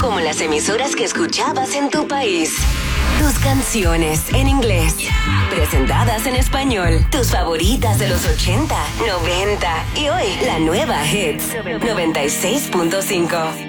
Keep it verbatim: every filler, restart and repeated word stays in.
como las emisoras que escuchabas en tu país. Tus canciones en inglés, presentadas en español. Tus favoritas de los ochenta, noventa y hoy la nueva Hits noventa y seis punto cinco.